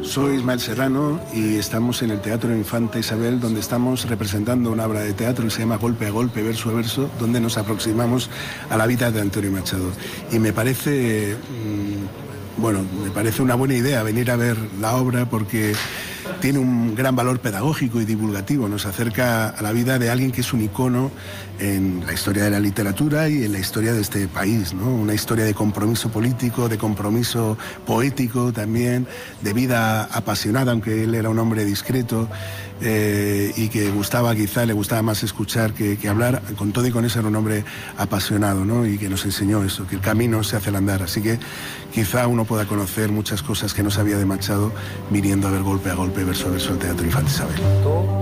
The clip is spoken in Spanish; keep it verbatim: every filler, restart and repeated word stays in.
Soy Ismael Serrano y estamos en el Teatro Infanta Isabel, donde estamos representando una obra de teatro que se llama Golpe a Golpe, Verso a Verso, donde nos aproximamos a la vida de Antonio Machado. Y me parece, mmm, bueno, me parece una buena idea venir a ver la obra porque tiene un gran valor pedagógico y divulgativo. Nos acerca a la vida de alguien que es un icono en la historia de la literatura y en la historia de este país, ¿no? Una historia de compromiso político, de compromiso poético también, de vida apasionada, aunque él era un hombre discreto eh, y que gustaba, quizá le gustaba más escuchar que, que hablar. Con todo y con eso era un hombre apasionado, ¿no? Y que nos enseñó eso, que el camino se hace al andar. Así que quizá uno pueda conocer muchas cosas que no sabía de Machado viniendo a ver Golpe a Golpe, Verso a Verso al Teatro Infanta Isabel.